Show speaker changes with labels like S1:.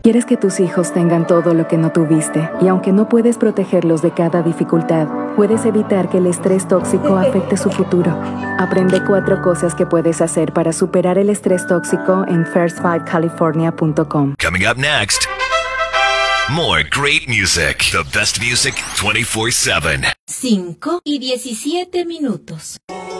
S1: Quieres que tus hijos tengan todo lo que no tuviste, y aunque no puedes protegerlos de cada dificultad, puedes evitar que el estrés tóxico afecte su futuro. Aprende 4 cosas que puedes hacer para superar el estrés tóxico en first5california.com.
S2: Coming up next, more great music. The best music 24/7.
S3: 5:17.